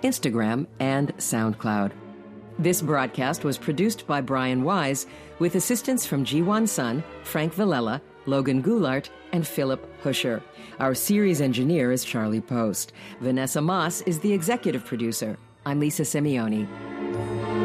Instagram, and SoundCloud. This broadcast was produced by Brian Wise with assistance from Jiwon Sun, Frank Villela, Logan Goulart, and Philip Huscher. Our series engineer is Charlie Post. Vanessa Moss is the executive producer. I'm Lisa Simeone.